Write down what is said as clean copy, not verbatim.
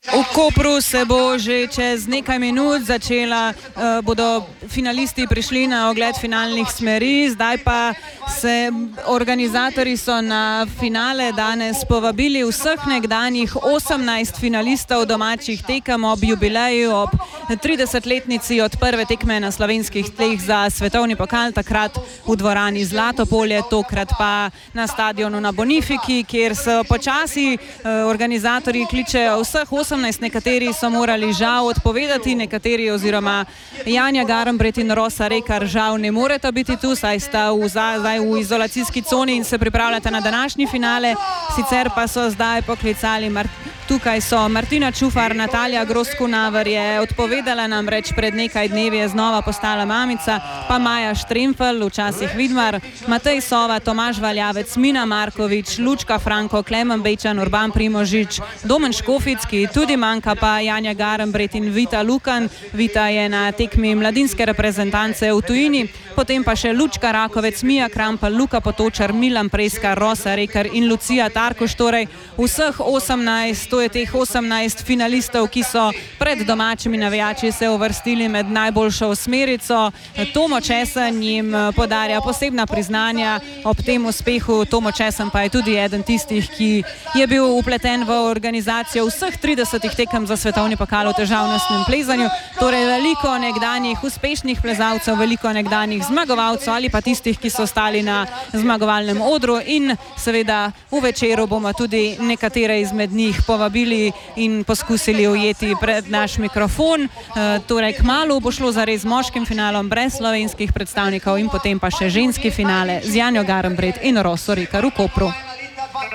V Kopru se bo že čez nekaj minut začela, bodo finalisti prišli na ogled finalnih smeri, zdaj pa organizatorji so na finale danes povabili vseh nekdanjih 18 finalistov domačih tekem ob jubileju, ob 30-letnici od prve tekme na slovenskih tleh za svetovni pokal, takrat v dvorani Zlatopolje, tokrat pa na stadionu na Bonifiki, kjer so počasi organizatorji kličejo vseh 18, nekateri so morali žal odpovedati, nekateri oziroma Janja Garnbret in Rosa Rekar žal ne moreta biti tu, saj sta zdaj v izolacijski coni in se pripravljata na današnji finale, sicer pa so zdaj poklicali tukaj so Martina Čufar, Natalija Groskunaver je odpovedala, namreč pred nekaj dnevi je znova postala mamica, pa Maja Štremfelj, včasih Vidmar, Matej Sova, Tomaž Valjavec, Mina Markovič, Lučka Franko, Klemen Bejčan, Urban Primožič, Domen Škofic, ki tudi manjka, pa Janja Garnbret in Vita Lukan. Vita je na tekmi mladinske reprezentance v tujini, potem pa še Lučka Rakovec, Mija Krampel, Luka Potočar, Milan Preskar, Rosa Rekar in Lucija Tarkoš, torej vseh 18, to je teh 18 finalistov, ki so pred domačimi navijači se uvrstili med najboljšo osmerico. Tomo Česen jim podarja posebna priznanja ob tem uspehu. Tomo Česen pa je tudi eden tistih, ki je bil upleten v organizacijo vseh 30 tekem za svetovni pokal v težavnostnem plezanju. Torej veliko nekdanjih uspešnih plezalcev, veliko nekdanjih zmagovalcev ali pa tistih, ki so stali na zmagovalnem odru, in seveda v večeru bomo tudi nekatere izmed njih povabili in poskusili ujeti pred naš mikrofon. Torej kmalu bo šlo zares z moškim finalom brez slovenskih predstavnikov in potem pa še ženski finale z Janjo Garnbret in Roso Rekar v Kopru.